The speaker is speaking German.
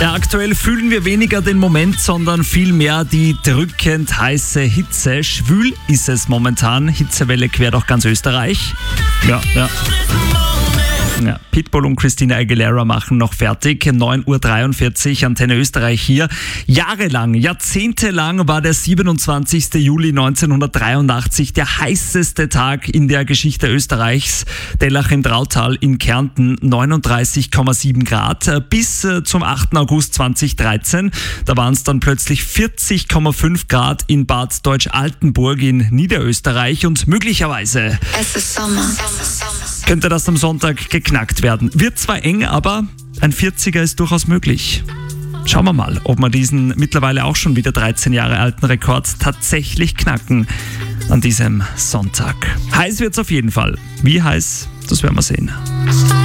Ja, aktuell fühlen wir weniger den Moment, sondern vielmehr die drückend heiße Hitze. Schwül ist es momentan. Hitzewelle quert auch ganz Österreich. Ja. Pitbull und Christina Aguilera machen noch fertig. 9.43 Uhr, Antenne Österreich hier. Jahrzehntelang war der 27. Juli 1983 der heißeste Tag in der Geschichte Österreichs. Dellach im Drautal in Kärnten 39,7 Grad. Bis zum 8. August 2013. Da waren es dann plötzlich 40,5 Grad in Bad Deutsch-Altenburg in Niederösterreich. Und möglicherweise könnte das am Sonntag geknackt werden. Wird zwar eng, aber ein 40er ist durchaus möglich. Schauen wir mal, ob wir diesen mittlerweile auch schon wieder 13 Jahre alten Rekord tatsächlich knacken an diesem Sonntag. Heiß wird's auf jeden Fall. Wie heiß, das werden wir sehen.